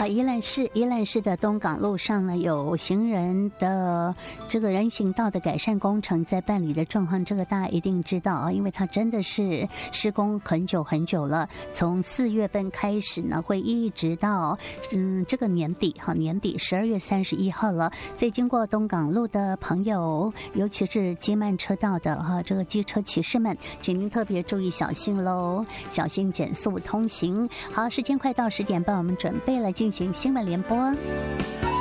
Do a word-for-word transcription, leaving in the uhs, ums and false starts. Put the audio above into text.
啊，宜兰市宜兰市的东港路上呢，有行人的这个人行道的改善工程在办理的状况，这个大家一定知道啊，因为它真的是施工很久很久了，从四月份开始呢，会一直到嗯这个年底哈，年底十二月三十一号了。所以经过东港路的朋友，尤其是机慢车道的哈，这个机车骑士们，请您特别注意小心喽，小心减速通行。好，时间快到十点半，我们准备了进行新闻联播。